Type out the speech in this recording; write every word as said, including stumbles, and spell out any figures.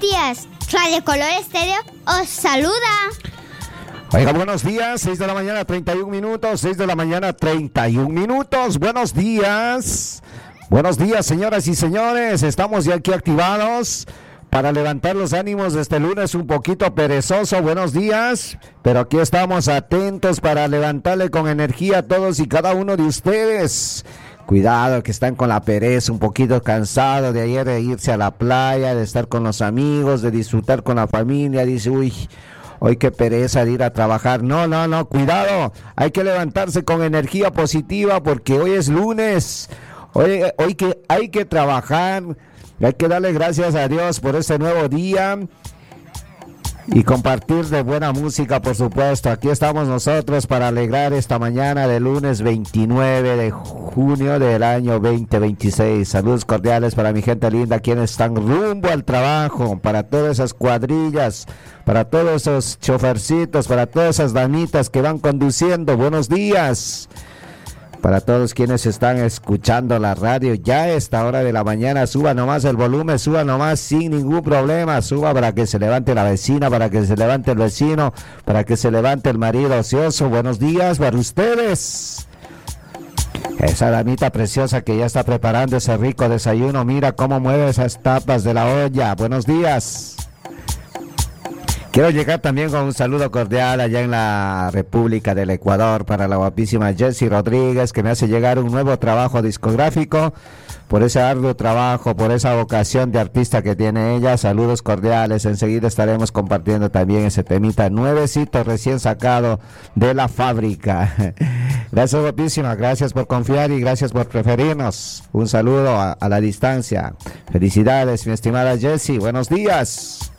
días. Radio Color Estéreo os saluda. Oiga, buenos días, seis de la mañana, treinta y un minutos, seis de la mañana, treinta y un minutos, buenos días, buenos días señoras y señores, estamos ya aquí activados para levantar los ánimos de este lunes un poquito perezoso, buenos días, pero aquí estamos atentos para levantarle con energía a todos y cada uno de ustedes. Cuidado que están con la pereza, un poquito cansados de ayer de irse a la playa, de estar con los amigos, de disfrutar con la familia, dice, uy, hoy qué pereza de ir a trabajar. No, no, no, cuidado, hay que levantarse con energía positiva porque hoy es lunes, hoy, hoy que hay que trabajar, hay que darle gracias a Dios por este nuevo día y compartir de buena música, por supuesto. Aquí estamos nosotros para alegrar esta mañana de lunes veintinueve de junio del año veinte veintiséis. Saludos cordiales para mi gente linda, quienes están rumbo al trabajo, para todas esas cuadrillas, para todos esos chofercitos, para todas esas damitas que van conduciendo. Buenos días. Para todos quienes están escuchando la radio ya a esta hora de la mañana, suba nomás el volumen, suba nomás sin ningún problema, suba para que se levante la vecina, para que se levante el vecino, para que se levante el marido ocioso. Buenos días para ustedes. Esa damita preciosa que ya está preparando ese rico desayuno, mira cómo mueve esas tapas de la olla. Buenos días. Quiero llegar también con un saludo cordial allá en la República del Ecuador para la guapísima Jessie Rodríguez, que me hace llegar un nuevo trabajo discográfico, por ese arduo trabajo, por esa vocación de artista que tiene ella. Saludos cordiales, enseguida estaremos compartiendo también ese temita nuevecito, recién sacado de la fábrica. Gracias guapísima, gracias por confiar y gracias por preferirnos. Un saludo a, a la distancia. Felicidades mi estimada Jessie, buenos días.